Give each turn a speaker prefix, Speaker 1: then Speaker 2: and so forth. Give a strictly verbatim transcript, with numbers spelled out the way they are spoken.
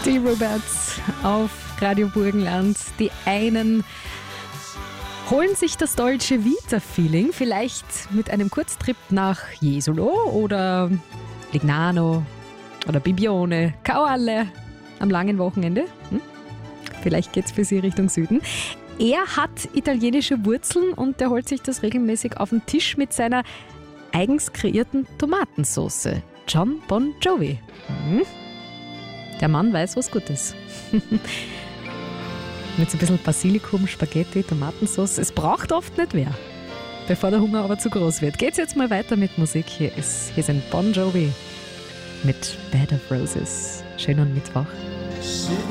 Speaker 1: Die Roberts auf Radio Burgenland. Die einen holen sich das Dolce Vita-Feeling vielleicht mit einem Kurztrip nach Jesolo oder Lignano oder Bibione, Kaualle am langen Wochenende. Hm? Vielleicht geht es für Sie Richtung Süden. Er hat italienische Wurzeln und der holt sich das regelmäßig auf den Tisch mit seiner eigens kreierten Tomatensauce. John Bon Jovi. Hm? Der Mann weiß, was gut ist. Mit so ein bisschen Basilikum, Spaghetti, Tomatensauce. Es braucht oft nicht mehr, bevor der Hunger aber zu groß wird. Geht's jetzt mal weiter mit Musik. Hier, ist, hier sind Bon Jovi mit Bed of Roses. Schönen Mittwoch.